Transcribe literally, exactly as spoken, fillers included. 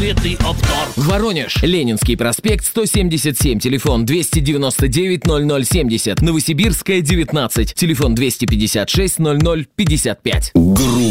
открытый обзор. Воронеж. Ленинский проспект, сто семьдесят семь, телефон двести девяносто девять ноль ноль семьдесят. Новосибирская, девятнадцать, телефон двести пятьдесят шесть ноль ноль пятьдесят пять.